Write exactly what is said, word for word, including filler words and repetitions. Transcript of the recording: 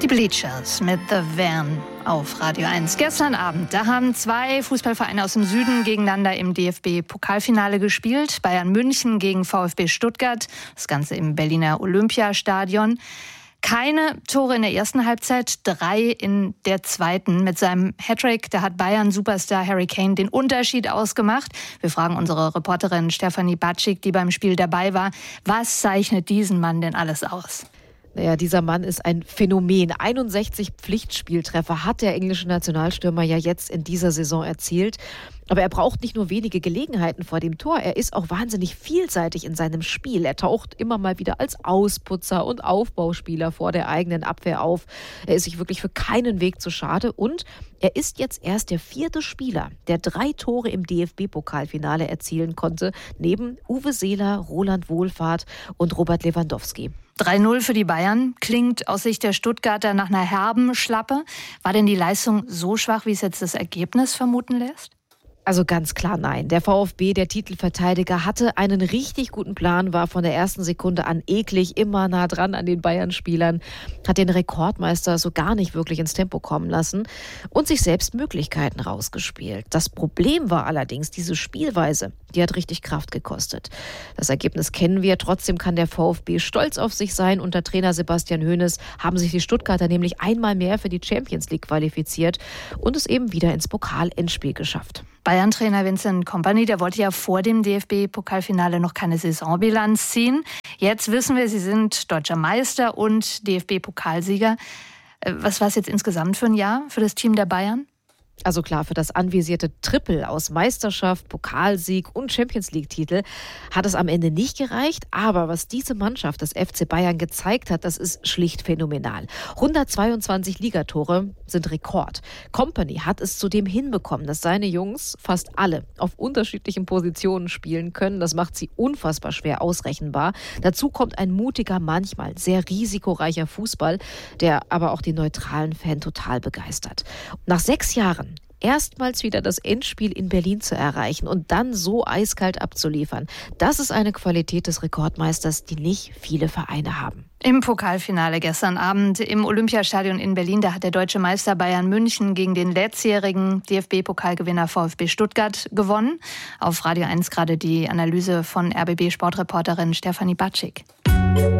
Die Bleachers mit The Van auf Radio eins. Gestern Abend, da haben zwei Fußballvereine aus dem Süden gegeneinander im D F B-Pokalfinale gespielt. Bayern München gegen VfB Stuttgart, das Ganze im Berliner Olympiastadion. Keine Tore in der ersten Halbzeit, drei in der zweiten. Mit seinem Hattrick, da hat Bayern-Superstar Harry Kane den Unterschied ausgemacht. Wir fragen unsere Reporterin Stefanie Batschik, die beim Spiel dabei war, was zeichnet diesen Mann denn alles aus? Naja, dieser Mann ist ein Phänomen. einundsechzig Pflichtspieltreffer hat der englische Nationalstürmer ja jetzt in dieser Saison erzielt. Aber er braucht nicht nur wenige Gelegenheiten vor dem Tor, er ist auch wahnsinnig vielseitig in seinem Spiel. Er taucht immer mal wieder als Ausputzer und Aufbauspieler vor der eigenen Abwehr auf. Er ist sich wirklich für keinen Weg zu schade und er ist jetzt erst der vierte Spieler, der drei Tore im D F B-Pokalfinale erzielen konnte, neben Uwe Seeler, Roland Wohlfahrt und Robert Lewandowski. drei null für die Bayern klingt aus Sicht der Stuttgarter nach einer herben Schlappe. War denn die Leistung so schwach, wie es jetzt das Ergebnis vermuten lässt? Also ganz klar nein. Der VfB, der Titelverteidiger, hatte einen richtig guten Plan, war von der ersten Sekunde an eklig, immer nah dran an den Bayern-Spielern, hat den Rekordmeister so gar nicht wirklich ins Tempo kommen lassen und sich selbst Möglichkeiten rausgespielt. Das Problem war allerdings diese Spielweise, die hat richtig Kraft gekostet. Das Ergebnis kennen wir, trotzdem kann der VfB stolz auf sich sein. Unter Trainer Sebastian Hoeneß haben sich die Stuttgarter nämlich einmal mehr für die Champions League qualifiziert und es eben wieder ins Pokal-Endspiel geschafft. Bayern-Trainer Vincent Kompany, der wollte ja vor dem D F B-Pokalfinale noch keine Saisonbilanz ziehen. Jetzt wissen wir, Sie sind deutscher Meister und D F B-Pokalsieger. Was war es jetzt insgesamt für ein Jahr für das Team der Bayern? Also klar, für das anvisierte Triple aus Meisterschaft, Pokalsieg und Champions-League-Titel hat es am Ende nicht gereicht. Aber was diese Mannschaft des F C Bayern gezeigt hat, das ist schlicht phänomenal. hundertzweiundzwanzig Ligatore sind Rekord. Kompany hat es zudem hinbekommen, dass seine Jungs fast alle auf unterschiedlichen Positionen spielen können. Das macht sie unfassbar schwer ausrechenbar. Dazu kommt ein mutiger, manchmal sehr risikoreicher Fußball, der aber auch die neutralen Fans total begeistert. Nach sechs Jahren erstmals wieder das Endspiel in Berlin zu erreichen und dann so eiskalt abzuliefern. Das ist eine Qualität des Rekordmeisters, die nicht viele Vereine haben. Im Pokalfinale gestern Abend im Olympiastadion in Berlin, da hat der deutsche Meister Bayern München gegen den letztjährigen D F B-Pokalgewinner VfB Stuttgart gewonnen. Auf Radio eins gerade die Analyse von R B B-Sportreporterin Stefanie Batschik.